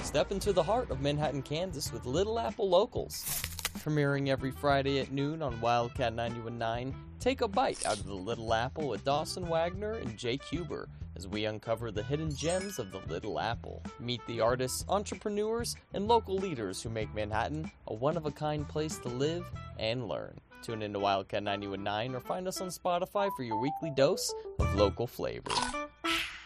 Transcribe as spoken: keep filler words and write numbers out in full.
Step into the heart of Manhattan, Kansas with Little Apple Locals. Premiering every Friday at noon on Wildcat ninety-one point nine, take a bite out of the Little Apple with Dawson Wagner and Jake Huber as we uncover the hidden gems of the Little Apple. Meet the artists, entrepreneurs, and local leaders who make Manhattan a one-of-a-kind place to live and learn. Tune into Wildcat ninety-one point nine or find us on Spotify for your weekly dose of local flavor.